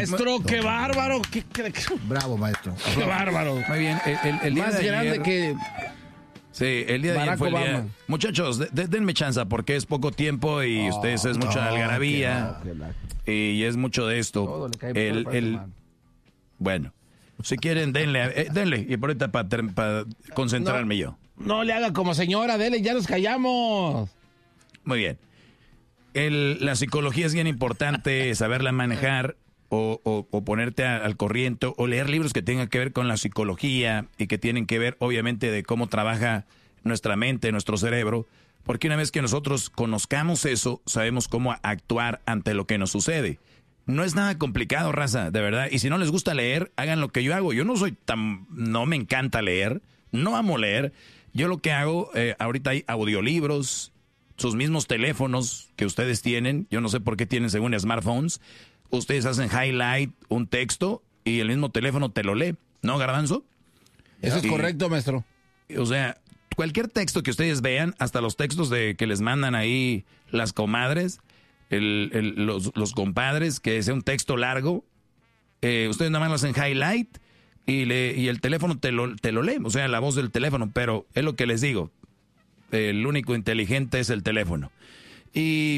Maestro, qué bárbaro. Bravo, maestro. Qué bárbaro. Muy bien. El día Más de grande ayer, que sí, el día de ayer Barack fue el día. Obama. Muchachos, denme chance porque es poco tiempo y ustedes es mucha algarabía y es mucho de esto. Todo le cae por el mal. Bueno, si quieren, denle. Y por ahorita para concentrarme yo. no le haga como señora, dele, ya nos callamos. Muy bien. La psicología es bien importante, saberla manejar o ponerte al corriente o leer libros que tengan que ver con la psicología y que tienen que ver obviamente de cómo trabaja nuestra mente, nuestro cerebro, porque una vez que nosotros conozcamos eso, sabemos cómo actuar ante lo que nos sucede. No es nada complicado, raza, de verdad. Y si no les gusta leer, hagan lo que yo hago. Yo no me encanta leer, no amo leer. Yo lo que hago, ahorita hay audiolibros, sus mismos teléfonos que ustedes tienen, yo no sé por qué tienen según smartphones, ustedes hacen highlight un texto y el mismo teléfono te lo lee, ¿no, Garbanzo? Eso es correcto, maestro. O sea, cualquier texto que ustedes vean, hasta los textos que les mandan ahí las comadres, los compadres, que sea un texto largo, ustedes nada más lo hacen highlight y el teléfono te lo lee, o sea, la voz del teléfono, pero es lo que les digo. El único inteligente es el teléfono. Y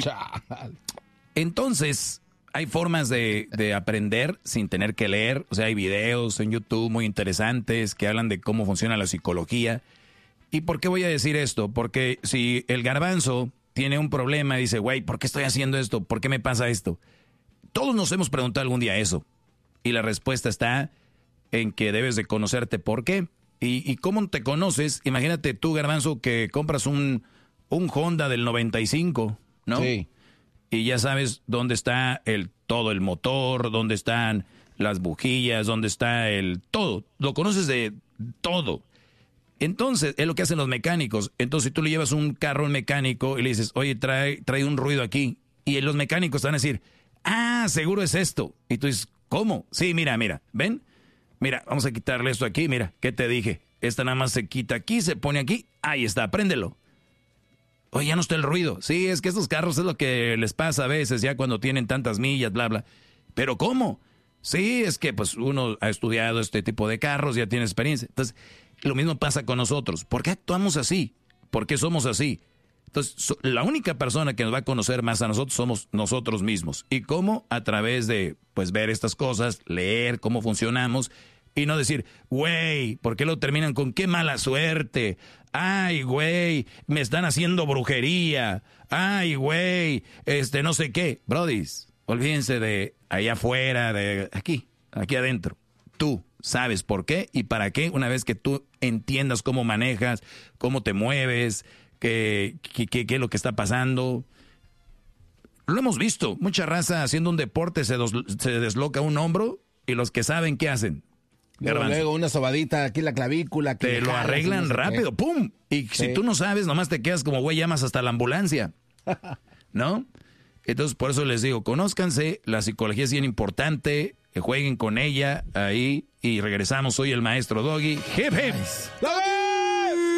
entonces hay formas de aprender sin tener que leer. O sea, hay videos en YouTube muy interesantes que hablan de cómo funciona la psicología. ¿Y por qué voy a decir esto? Porque si el Garbanzo tiene un problema y dice, güey, ¿por qué estoy haciendo esto? ¿Por qué me pasa esto? Todos nos hemos preguntado algún día eso. Y la respuesta está en que debes de conocerte por qué. ¿Y cómo te conoces? Imagínate tú, Garbanzo, que compras un Honda del 95, ¿no? Sí. Y ya sabes dónde está todo el motor, dónde están las bujillas, dónde está todo. Lo conoces de todo. Entonces, es lo que hacen los mecánicos. Entonces, si tú le llevas un carro a un mecánico y le dices, oye, trae un ruido aquí. Y los mecánicos te van a decir, seguro es esto. Y tú dices, ¿cómo? Sí, mira, ¿ven? Mira, vamos a quitarle esto aquí, mira, ¿qué te dije? Esta nada más se quita aquí, se pone aquí, ahí está, préndelo. Oye, ya no está el ruido. Sí, es que estos carros es lo que les pasa a veces, ya cuando tienen tantas millas, bla, bla. ¿Pero cómo? Sí, es que pues uno ha estudiado este tipo de carros, ya tiene experiencia. Entonces, lo mismo pasa con nosotros. ¿Por qué actuamos así? ¿Por qué somos así? Entonces, la única persona que nos va a conocer más a nosotros somos nosotros mismos. ¿Y cómo? A través de, pues, ver estas cosas, leer cómo funcionamos y no decir, güey, ¿por qué lo terminan con qué mala suerte? Ay, güey, me están haciendo brujería. Ay, güey, no sé qué. Brodis, olvídense de allá afuera, de aquí adentro. Tú sabes por qué y para qué una vez que tú entiendas cómo manejas, cómo te mueves, qué es lo que está pasando. Lo hemos visto, mucha raza haciendo un deporte se desloca un hombro y los que saben, ¿qué hacen? Luego una sobadita aquí en la clavícula. Te lo arreglan rápido, ¡pum! Y si tú no sabes, nomás te quedas como güey, llamas hasta la ambulancia, ¿no? Entonces, por eso les digo, conózcanse, la psicología es bien importante, jueguen con ella ahí y regresamos. Soy el maestro Doggy. ¡Hip, hip!